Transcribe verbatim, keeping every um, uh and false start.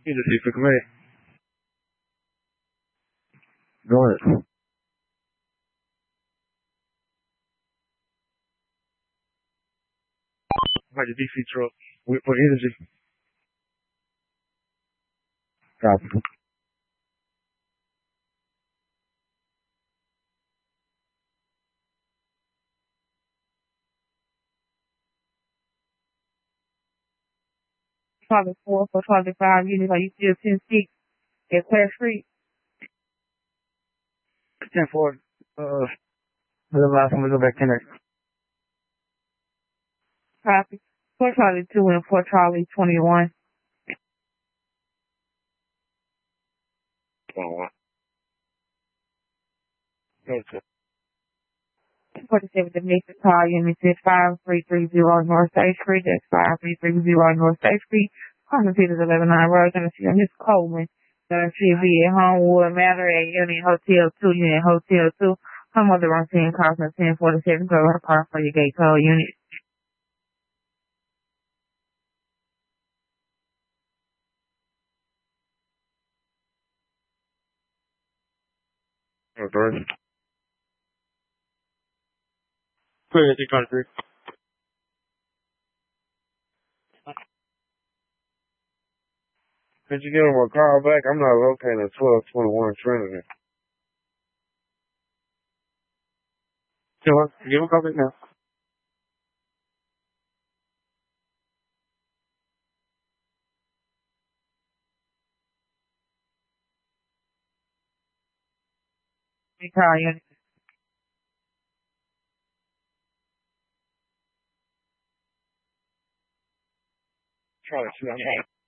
You just see for me. Go ahead. Like the D C truck with for energy. Copy. Charlie four for Charlie five units. Are you still ten six at Claire Street? Ten four. Uh, the last one we go back in there. Copy. For Charlie two and for Charlie twenty one. Twenty-one. Okay. Forty seven domestic call unit is five three three zero North State Street. That's five three three zero North State Street. Carson Peters eleven nine Road. Gonna see Miss Coleman. Gonna see V at Homewood Manor at Unit Hotel two, Unit Hotel two. Her mother on ten Carson ten forty seven. Go her car for your gate call unit. Okay. Clear the country. Could you give him a call back? I'm not located at twelve twenty-one Trinity. Sure. Give him a call back now. Call unit. Try to shoot.